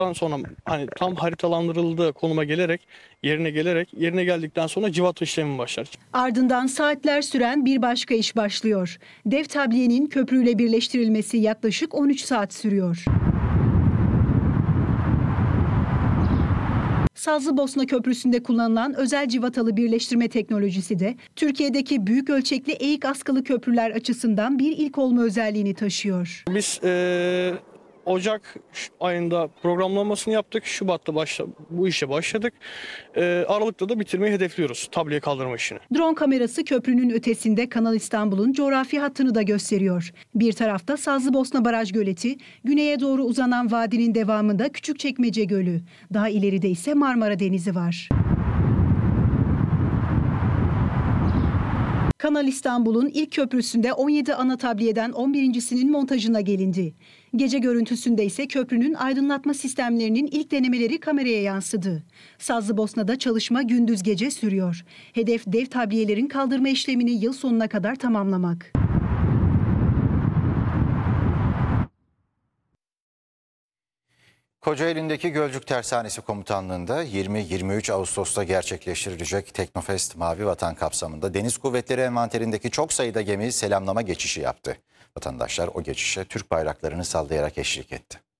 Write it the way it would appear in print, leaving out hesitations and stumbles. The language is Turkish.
Sonra hani tam haritalandırıldığı konuma yerine geldikten sonra cıvata işlemi başlar. Ardından saatler süren bir başka iş başlıyor. Dev tabliyenin köprüyle birleştirilmesi yaklaşık 13 saat sürüyor. Sazlıbosna Köprüsü'nde kullanılan özel cıvatalı birleştirme teknolojisi de Türkiye'deki büyük ölçekli eğik askılı köprüler açısından bir ilk olma özelliğini taşıyor. Biz Ocak ayında programlamasını yaptık. Şubat'ta bu işe başladık. Aralık'ta da bitirmeyi hedefliyoruz tabliye kaldırma işini. Drone kamerası köprünün ötesinde Kanal İstanbul'un coğrafi hattını da gösteriyor. Bir tarafta Sazlıbosna Baraj Göleti, güneye doğru uzanan vadinin devamında Küçükçekmece Gölü. Daha ileride ise Marmara Denizi var. Kanal İstanbul'un ilk köprüsünde 17 ana tabliyeden 11.'sinin montajına gelindi. Gece görüntüsünde ise köprünün aydınlatma sistemlerinin ilk denemeleri kameraya yansıdı. Sazlıbosna'da çalışma gündüz gece sürüyor. Hedef dev tabliyelerin kaldırma işlemini yıl sonuna kadar tamamlamak. Kocaeli'ndeki Gölcük Tersanesi Komutanlığı'nda 20-23 Ağustos'ta gerçekleştirilecek Teknofest Mavi Vatan kapsamında Deniz Kuvvetleri envanterindeki çok sayıda gemi selamlama geçişi yaptı. Vatandaşlar o geçişe Türk bayraklarını sallayarak eşlik etti.